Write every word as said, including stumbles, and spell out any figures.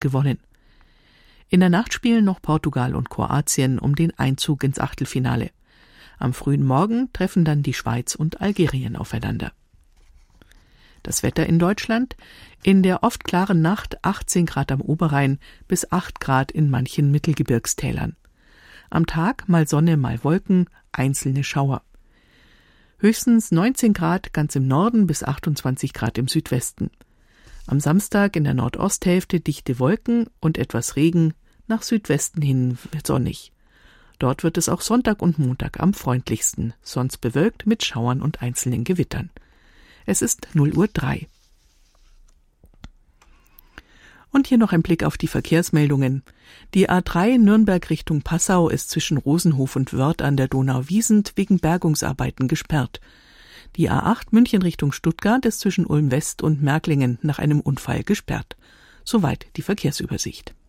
gewonnen. In der Nacht spielen noch Portugal und Kroatien um den Einzug ins Achtelfinale. Am frühen Morgen treffen dann die Schweiz und Algerien aufeinander. Das Wetter in Deutschland: In der oft klaren Nacht achtzehn Grad am Oberrhein bis acht Grad in manchen Mittelgebirgstälern. Am Tag mal Sonne, mal Wolken, einzelne Schauer. Höchstens neunzehn Grad ganz im Norden bis achtundzwanzig Grad im Südwesten. Am Samstag in der Nordosthälfte dichte Wolken und etwas Regen, nach Südwesten hin sonnig. Dort wird es auch Sonntag und Montag am freundlichsten, sonst bewölkt mit Schauern und einzelnen Gewittern. Es ist null Uhr drei. Und hier noch ein Blick auf die Verkehrsmeldungen. Die A drei Nürnberg Richtung Passau ist zwischen Rosenhof und Wörth an der Donau-Wiesent wegen Bergungsarbeiten gesperrt. Die A acht München Richtung Stuttgart ist zwischen Ulm West und Märklingen nach einem Unfall gesperrt. Soweit die Verkehrsübersicht.